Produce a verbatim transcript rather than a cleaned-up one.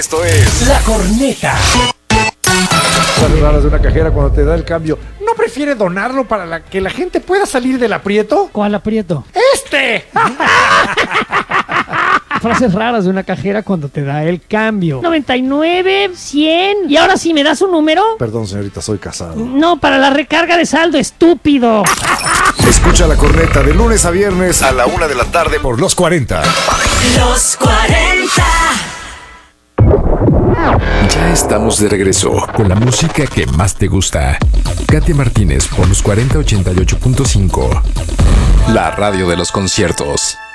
Esto es La Corneta. Cosas raras de una cajera cuando te da el cambio. ¿No prefiere donarlo para la, que la gente pueda salir del aprieto? ¿Cuál aprieto? ¡Este! Frases raras de una cajera cuando te da el cambio. noventa y nueve, cien. ¿Y ahora sí me das un número? Perdón, señorita, soy casado. No, para la recarga de saldo, estúpido. Escucha La Corneta de lunes a viernes a la una de la tarde por Los cuarenta. Los cuarenta. Ya estamos de regreso con la música que más te gusta. Katia Martínez por Los cuarenta ochenta y ocho punto cinco. La radio de los conciertos.